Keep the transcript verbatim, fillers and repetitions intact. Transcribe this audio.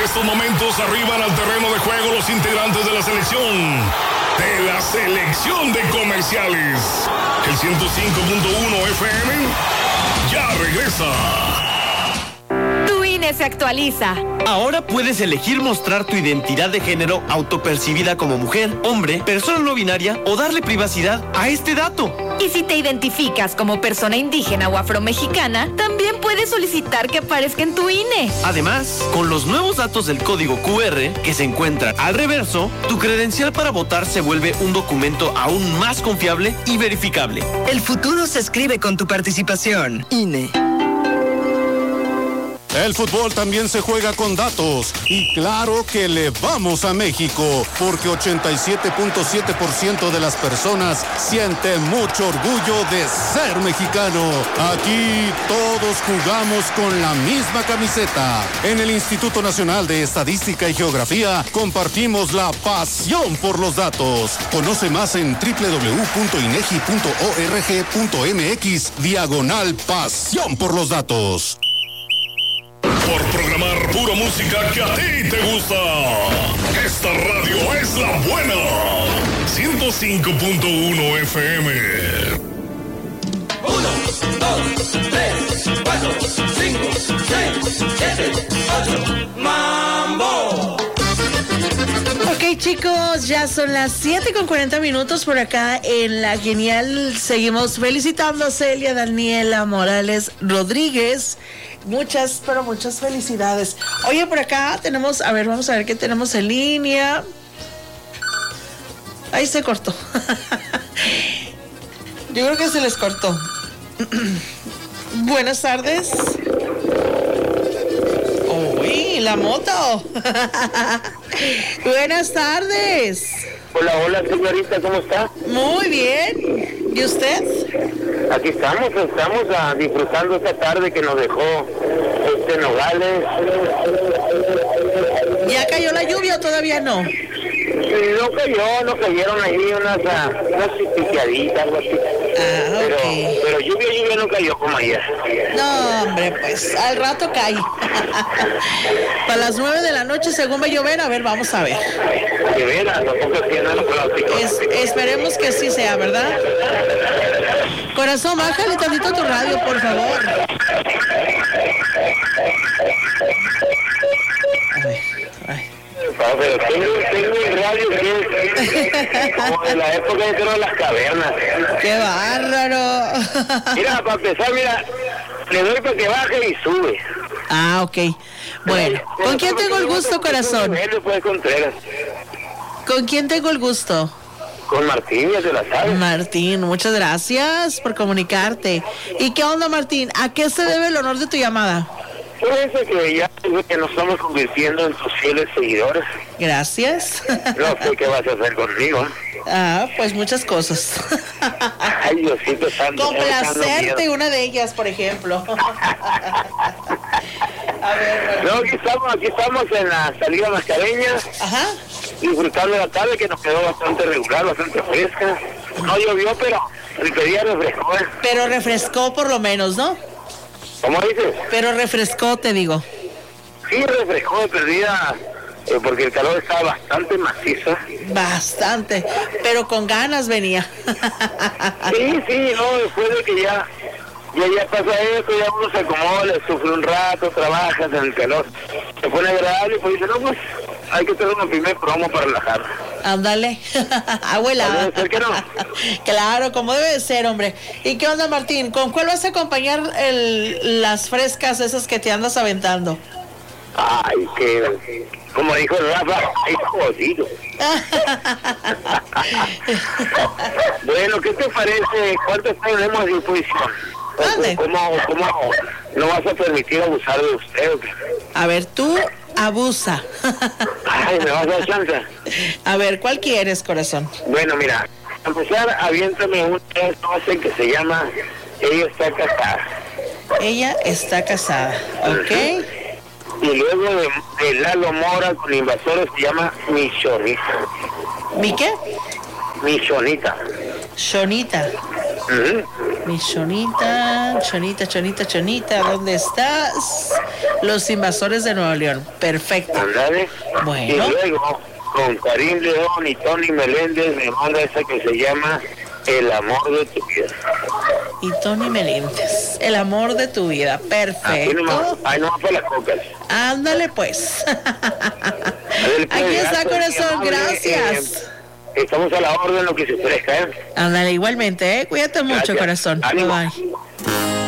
estos momentos arriban al terreno de juego los integrantes de la selección. De la selección de comerciales. El ciento cinco punto uno F M ya regresa. Tu I N E se actualiza. Ahora puedes elegir mostrar tu identidad de género autopercibida como mujer, hombre, persona no binaria o darle privacidad a este dato. Y si te identificas como persona indígena o afromexicana, también puedes solicitar que aparezca en tu I N E. Además, con los nuevos datos del código Q R que se encuentran al reverso, tu credencial para votar se vuelve un documento aún más confiable y verificable. El futuro se escribe con tu participación. I N E. El fútbol también se juega con datos y claro que le vamos a México porque ochenta y siete punto siete por ciento de las personas sienten mucho orgullo de ser mexicano. Aquí todos jugamos con la misma camiseta. En el Instituto Nacional de Estadística y Geografía compartimos la pasión por los datos. Conoce más en doble u doble u doble u punto inegi punto org punto mx diagonal pasión por los datos. Por programar pura música que a ti te gusta. Esta radio es la buena. ciento cinco punto uno F M. Uno, dos, tres, cuatro, cinco, seis, siete, ocho. ¡Mambo! Ok, chicos, ya son las siete con cuarenta minutos por acá en La Genial. Seguimos felicitando a Celia Daniela Morales Rodríguez. Muchas, pero muchas felicidades. Oye, por acá tenemos, a ver, vamos a ver qué tenemos en línea. Ahí se cortó. Yo creo que se les cortó. Buenas tardes. Uy, la moto. Buenas tardes. Hola, hola, señorita, ¿cómo está? Muy bien. ¿Y usted? Aquí estamos, estamos a, disfrutando esta tarde que nos dejó este Nogales. ¿Ya cayó la lluvia o todavía no? No cayó, no cayeron ahí unas, unas piqueaditas, algo así. Ah, pero, okay. pero lluvia, lluvia no cayó como ayer. No, hombre, pues al rato cae. Para las nueve de la noche, según va a llover, a ver, vamos a ver. De veras, tampoco tiene los plásticos. Es, esperemos que sí sea, ¿verdad? Corazón, bájale tantito tu radio, por favor. A ver, ay. No, pero tengo, tengo un radio que es como de la época de, creo, de las cavernas. ¡Qué bárbaro! Mira, para empezar, mira, le doy para que baje y sube. Ah, ok. Bueno, ¿con quién tengo el gusto, corazón? ¿Con quién tengo el gusto? Con Martín, ya se la sabe. Martín, muchas gracias por comunicarte. ¿Y qué onda, Martín? ¿A qué se debe el honor de tu llamada? Pues que ya que nos estamos convirtiendo en tus fieles seguidores. Gracias. No sé qué vas a hacer conmigo. Ah, pues muchas cosas. Ay, Diosito santo. Complacerte, una de ellas, por ejemplo. A ver, no, aquí estamos, aquí estamos en la salida mascareña. Ajá. Disfrutando de la tarde que nos quedó bastante regular, bastante fresca. No llovió, pero el día refrescó. Pero refrescó por lo menos, ¿no? ¿Cómo dices? Pero refrescó, te digo. Sí, refrescó de perdida, eh, porque el calor estaba bastante macizo. Bastante, pero con ganas venía. Sí, sí, no, después de que ya, ya, ya pasa esto, ya uno se acomoda, le sufre un rato, trabajas en el calor. Se pone agradable y pues dice, no, pues hay que tener un primer promo para relajar. Ándale, abuela. ¿Debe ser que no? Claro, como debe de ser, hombre. ¿Y qué onda, Martín? ¿Con cuál vas a acompañar el, las frescas esas que te andas aventando? Ay, que, como dijo Rafa, ay, jodido. Bueno, ¿qué te parece? ¿Cuántos tenemos a disposición? ¿Cómo, ¿Cómo no vas a permitir abusar de usted? A ver, tú abusa. Ay, ¿me vas a dar chance? A ver, ¿cuál quieres, corazón? Bueno, mira, a empezar, aviéntame una frase que se llama Ella está casada. Ella está casada, ¿ok? Y luego de, de Lalo Mora con Invasores se llama Michonita. ¿Mi qué? Michonita. Shonita. Uh-huh. Mi Chonita, Chonita, Chonita, Chonita, ¿dónde estás? Los Invasores de Nuevo León. Perfecto. Andale. Bueno. Y luego, con Karim León y Tony Meléndez, me manda esa que se llama El amor de tu vida. Y Tony Meléndez, El amor de tu vida. Perfecto. Ahí no va para las cocas. Ándale, pues. Ver, pues, Aquí está, gracias, corazón. amable. Gracias. Eh, estamos a la orden, lo que se ofrezca, ¿eh? Ándale, igualmente, ¿eh? Cuídate mucho, Gracias. corazón. Ánimo. Bye bye.